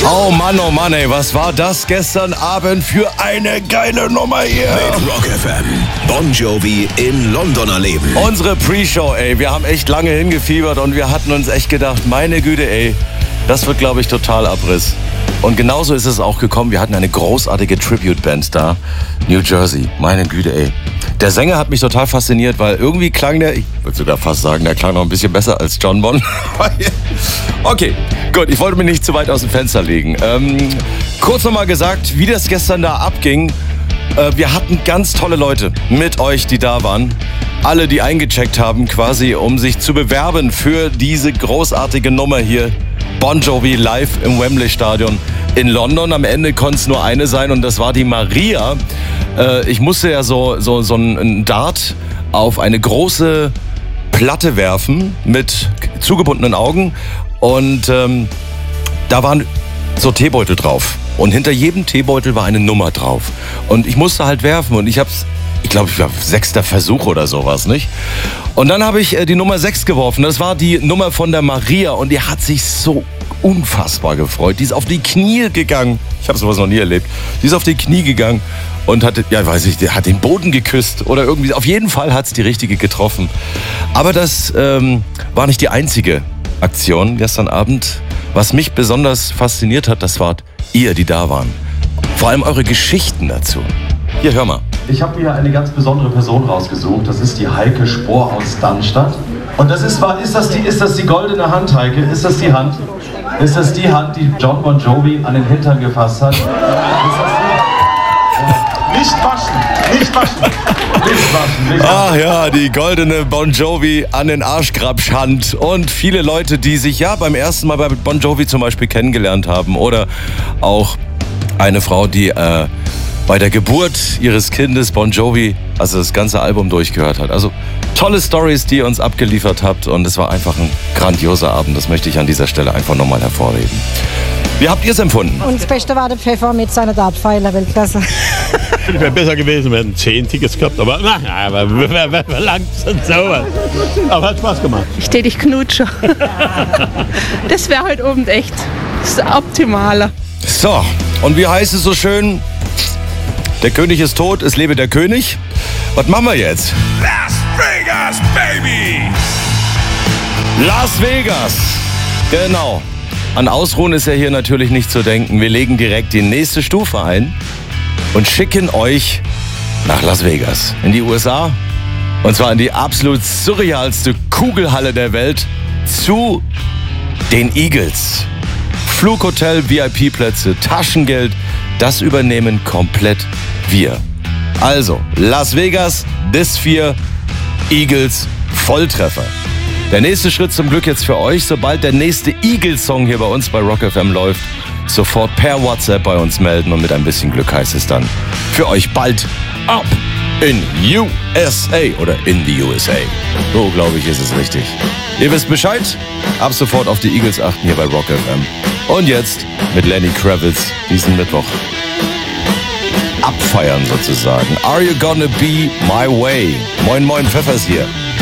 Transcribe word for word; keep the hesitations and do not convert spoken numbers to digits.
Oh Mann, oh Mann, ey, was war das gestern Abend für eine geile Nummer hier? Mit Rock F M. Bon Jovi in London erleben. Unsere Pre-Show, ey, wir haben echt lange hingefiebert und wir hatten uns echt gedacht, meine Güte, ey, das wird, glaube ich, total Abriss. Und genauso ist es auch gekommen. Wir hatten eine großartige Tribute-Band da, New Jersey. Meine Güte, ey. Der Sänger hat mich total fasziniert, weil irgendwie klang der, ich würde sogar fast sagen, der klang noch ein bisschen besser als John Bon. Okay, gut, ich wollte mich nicht zu weit aus dem Fenster legen. Ähm, kurz nochmal gesagt, wie das gestern da abging. Äh, wir hatten ganz tolle Leute mit euch, die da waren. Alle, die eingecheckt haben, quasi, um sich zu bewerben für diese großartige Nummer hier. Bon Jovi live im Wembley Stadion in London. Am Ende konnte es nur eine sein und das war die Maria. Äh, ich musste ja so, so, so einen Dart auf eine große Platte werfen mit zugebundenen Augen und ähm, da waren so Teebeutel drauf. Und hinter jedem Teebeutel war eine Nummer drauf. Und ich musste halt werfen und ich hab's, ich glaube, ich war sechster Versuch oder sowas, nicht? Und dann habe ich äh, die Nummer sechs geworfen. Das war die Nummer von der Maria und die hat sich so unfassbar gefreut. Die ist auf die Knie gegangen. Ich habe sowas noch nie erlebt. Die ist auf die Knie gegangen und hat, ja, weiß ich, hat den Boden geküsst oder irgendwie. Auf jeden Fall hat es die richtige getroffen. Aber das ähm, war nicht die einzige Aktion gestern Abend. Was mich besonders fasziniert hat, das war ihr, die da waren. Vor allem eure Geschichten dazu. Hier, hör mal. Ich habe mir eine ganz besondere Person rausgesucht. Das ist die Heike Spohr aus Darmstadt. Und das ist, ist, das die, ist das die goldene Hand, Heike? Ist das die Hand? Ist das die Hand, die John Bon Jovi an den Hintern gefasst hat? Ist das die? Ja. Nicht waschen, nicht waschen. Nicht waschen, nicht waschen. Ach ja, die goldene Bon Jovi an den Arschgrabschhand. Und viele Leute, die sich ja beim ersten Mal bei Bon Jovi zum Beispiel kennengelernt haben. Oder auch eine Frau, die äh, bei der Geburt ihres Kindes Bon Jovi, also das ganze Album durchgehört hat. Also tolle Stories, die ihr uns abgeliefert habt und es war einfach ein grandioser Abend. Das möchte ich an dieser Stelle einfach nochmal hervorheben. Wie habt ihr es empfunden? Und das Beste war der Pfeffer mit seiner Dartpfeiler, Weltklasse. Es wäre besser gewesen, wir hätten zehn Tickets gehabt, aber na, aber wer, wer verlangt denn sowas? Aber hat Spaß gemacht. Ich steh dich knutsche. Das wäre heute Abend echt das Optimale. So, und wie heißt es so schön? Der König ist tot, es lebe der König. Was machen wir jetzt? Las Vegas, Baby! Las Vegas! Genau. An Ausruhen ist ja hier natürlich nicht zu denken. Wir legen direkt die nächste Stufe ein und schicken euch nach Las Vegas, in die U S A. Und zwar in die absolut surrealste Kugelhalle der Welt zu den Eagles. Flughotel, V I P-Plätze, Taschengeld, das übernehmen komplett wir. Also, Las Vegas, bis vier, Eagles, Volltreffer. Der nächste Schritt zum Glück jetzt für euch, sobald der nächste Eagles-Song hier bei uns bei Rock F M läuft, sofort per WhatsApp bei uns melden und mit ein bisschen Glück heißt es dann für euch bald ab in U S A oder in the U S A. So, glaube ich, ist es richtig. Ihr wisst Bescheid, ab sofort auf die Eagles achten hier bei Rock F M. Und jetzt mit Lenny Kravitz diesen Mittwoch abfeiern sozusagen. Are you gonna be my way? Moin, moin, Pfeffers hier.